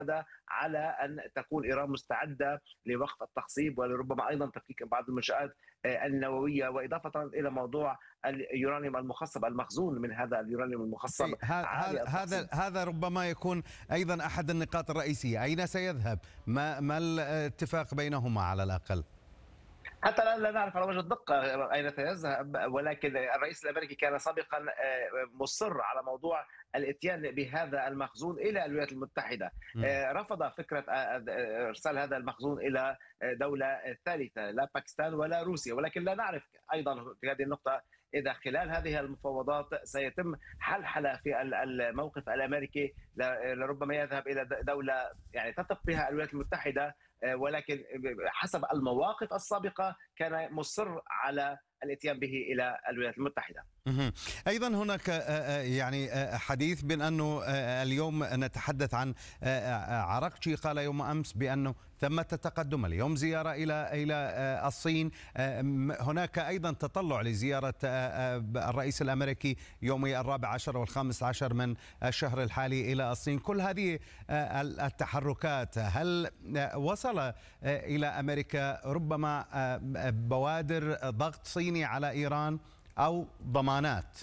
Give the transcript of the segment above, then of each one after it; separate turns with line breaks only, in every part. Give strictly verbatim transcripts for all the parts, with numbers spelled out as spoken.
على أن تكون إيران مستعدة لوقف التخصيب ولربما أيضا تفكيك بعض المنشآت النووية، وإضافة إلى موضوع اليورانيوم المخصب المخزون من هذا اليورانيوم المخصب
أي ه-
عالي
هذا هذا
التخصيب.
هذا ربما يكون أيضا أحد النقاط الرئيسية. أين سيذهب؟ ما ما الاتفاق بينهما على الأقل؟
حتى الآن لا نعرف على وجه الدقة أين سيذهب، ولكن الرئيس الأمريكي كان سابقا مصر على موضوع الاتيان بهذا المخزون إلى الولايات المتحدة.
م.
رفض فكرة إرسال هذا المخزون إلى دولة ثالثة، لا باكستان ولا روسيا، ولكن لا نعرف أيضا في هذه النقطة إذا خلال هذه المفاوضات سيتم حلحلة في الموقف الأمريكي، لربما يذهب إلى دولة يعني تثق بها الولايات المتحدة، ولكن حسب المواقف السابقة كان مصر على الاتيان به إلى الولايات المتحدة.
أيضا هناك يعني حديث بأن أنه اليوم نتحدث عن عراقچي قال يوم أمس بأنه ثمة تقدم اليوم زيارة إلى إلى الصين. هناك أيضا تطلع لزيارة الرئيس الأمريكي يومي الرابع عشر والخامس عشر من الشهر الحالي إلى الصين. كل هذه التحركات هل وصل إلى أمريكا ربما بوادر ضغط صيني على إيران أو ضمانات؟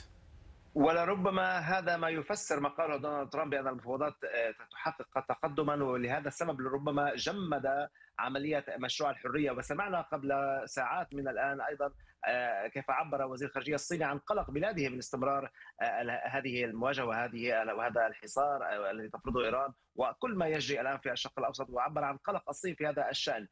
ولربما هذا ما يفسر ما قاله دونالد ترامب بأن المفاوضات تحقق تقدما، ولهذا السبب لربما جمد عملية مشروع الحرية. وسمعنا قبل ساعات من الآن أيضا كيف عبر وزير الخارجية الصيني عن قلق بلاده من استمرار هذه المواجهة وهذه وهذا الحصار الذي تفرضه إيران وكل ما يجري الآن في الشرق الأوسط، وعبر عن قلق الصين في هذا الشأن.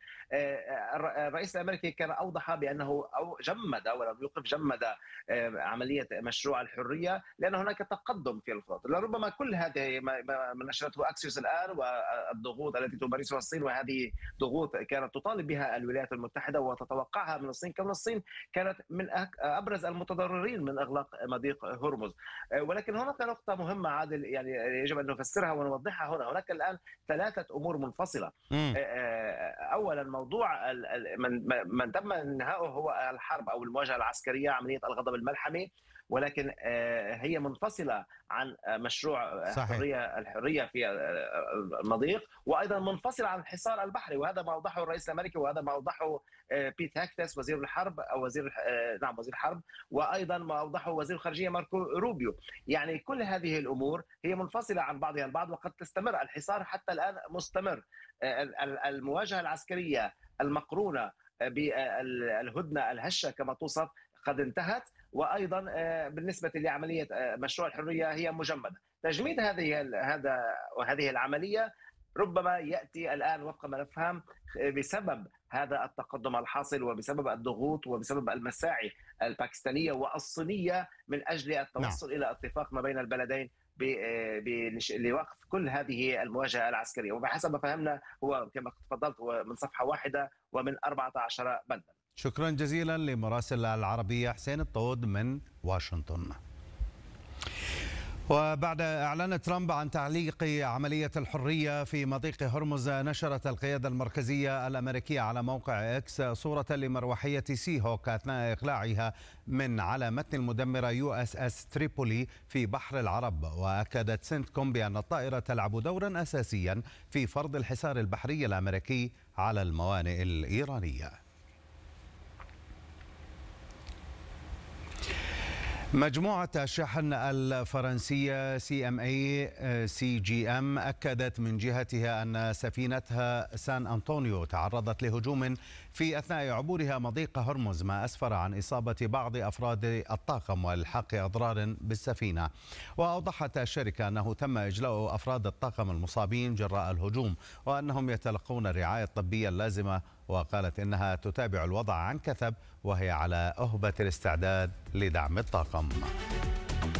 الرئيس الأمريكي كان أوضح بأنه أو جمد ولم يوقف جمد عملية مشروع الحرية لأن هناك تقدم في الخطط. لربما كل هذه ما نشرته أكسيوس الآن والضغوط التي تمارسها الصين، وهذه ضغوط كانت تطالب بها الولايات المتحدة وتتوقعها من الصين، كون الصين كانت من أبرز المتضررين من إغلاق مضيق هرمز. ولكن هناك نقطة مهمة عادل يعني يجب أن نفسرها ونوضحها هنا. هناك الآن ثلاثة أمور منفصلة. م. أولا موضوع من, من تم انهاؤه هو الحرب أو المواجهة العسكرية، عملية الغضب الملحمي، ولكن هي منفصلة عن مشروع الحرية الحرية في المضيق، وأيضا منفصلة عن الحصار البحري، وهذا ما أوضحه الرئيس الأمريكي وهذا ما أوضحه بيت هاكتس وزير الحرب أو وزير نعم وزير الحرب، وأيضا ما أوضحه وزير الخارجية ماركو روبيو. يعني كل هذه الأمور هي منفصلة عن بعضها البعض، وقد تستمر الحصار حتى الآن مستمر. المواجهة العسكرية المقرونة بالهدنة الهشة كما توصف قد انتهت، وايضا بالنسبه لعمليه مشروع الحريه هي مجمده. تجميد هذه هذا وهذه العمليه ربما ياتي الان وفق ما نفهم بسبب هذا التقدم الحاصل وبسبب الضغوط وبسبب المساعي الباكستانيه والصينيه من اجل التوصل نعم. الى اتفاق ما بين البلدين لوقف كل هذه المواجهه العسكريه، وبحسب ما فهمنا هو كما تفضلت هو من صفحه واحده ومن أربعة عشر بندا.
شكرا جزيلا لمراسل العربية حسين الطود من واشنطن. وبعد إعلان ترامب عن تعليق عملية الحرية في مضيق هرمز، نشرت القيادة المركزية الأمريكية على موقع إكس صورة لمروحية سي هوك أثناء إقلاعها من على متن المدمرة يو اس اس تريبولي في بحر العرب. وأكدت سنتكوم بأن الطائرة تلعب دورا أساسيا في فرض الحصار البحري الأمريكي على الموانئ الإيرانية. مجموعة الشحن الفرنسية سي ام اي سي جي ام أكدت من جهتها أن سفينتها سان أنطونيو تعرضت لهجوم في أثناء عبورها مضيق هرمز، ما أسفر عن إصابة بعض أفراد الطاقم والحاق أضرار بالسفينة. وأوضحت الشركة أنه تم إجلاء أفراد الطاقم المصابين جراء الهجوم وأنهم يتلقون الرعاية الطبية اللازمة. وقالت إنها تتابع الوضع عن كثب وهي على أهبة الاستعداد لدعم الطاقم.